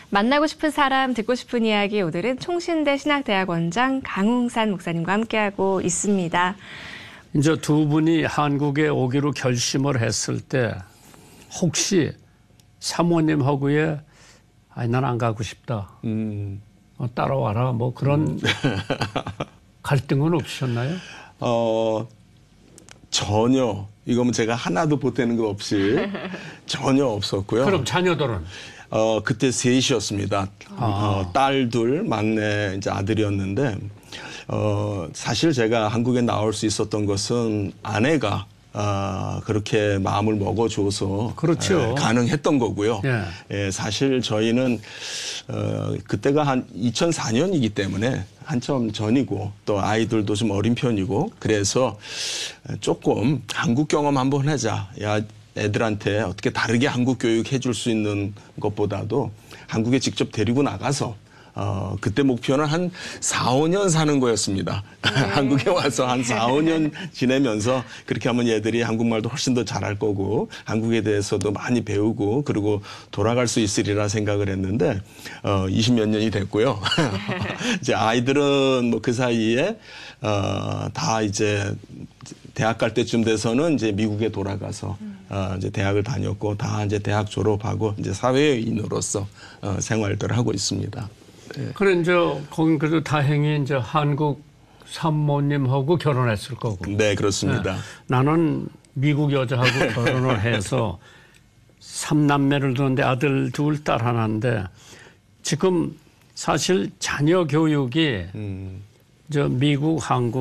만나고 싶은 사람, 듣고 싶은 이야기, 오늘은 총신대 신학대학원장 강웅산 목사님과 함께하고 있습니다. 이제 두 분이 한국에 오기로 결심을 했을 때 혹시 사모님하고의 아니 난 안 가고 싶다. 따라와라. 뭐 그런 갈등은 없으셨나요? 전혀. 이거면 제가 하나도 보태는 거 없이 전혀 없었고요. 그럼 자녀들은? 그때 셋이었습니다. 딸 둘, 막내 이제 아들이었는데, 사실 제가 한국에 나올 수 있었던 것은 아내가 그렇게 마음을 먹어줘서 그렇죠. 가능했던 거고요. 예. 예, 사실 저희는 그때가 한 2004년이기 때문에 한참 전이고 또 아이들도 좀 어린 편이고 그래서 조금 한국 경험 한번 하자. 야, 애들한테 어떻게 다르게 한국 교육 해줄 수 있는 것보다도 한국에 직접 데리고 나가서 그때 목표는 한 4, 5년 사는 거였습니다. 한국에 와서 한 4, 5년 지내면서 그렇게 하면 얘들이 한국말도 훨씬 더 잘할 거고 한국에 대해서도 많이 배우고 그리고 돌아갈 수 있으리라 생각을 했는데 20몇 년이 됐고요. 이제 아이들은 뭐 그 사이에 다 이제 대학 갈 때쯤 돼서는 이제 미국에 돌아가서 이제 대학을 다녔고 다 이제 대학 졸업하고 이제 사회인으로서 생활들을 하고 있습니다. 네. 그래 이제 거긴 그래도 다행히 이제 한국 산모님하고 결혼했을 거고. 네, 그렇습니다. 네. 나는 미국 여자하고 결혼을 해서 3남매를 두는데 아들 둘, 딸 하나인데 지금 사실 자녀 교육이 저 미국, 한국